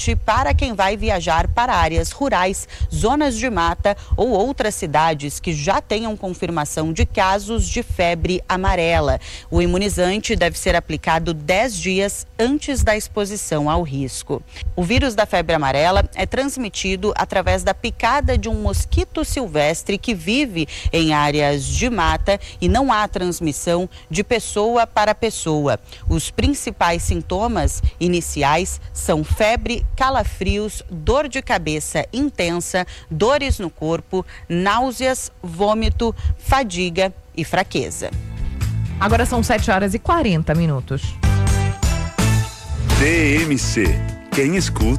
para quem vai viajar para áreas rurais, zonas de mata ou outras cidades que já tenham confirmação de casos de febre amarela. O imunizante deve ser aplicado 10 dias antes da exposição ao risco. O vírus da febre amarela é transmitido através da picada de um mosquito silvestre que vive em áreas de mata e não há transmissão de pessoa para pessoa. Os principais sintomas iniciais são febre, calafrios, dor de cabeça intensa, dores no corpo, náuseas, vômito, fadiga e fraqueza. Agora são 7h40. DMC. Quem escuta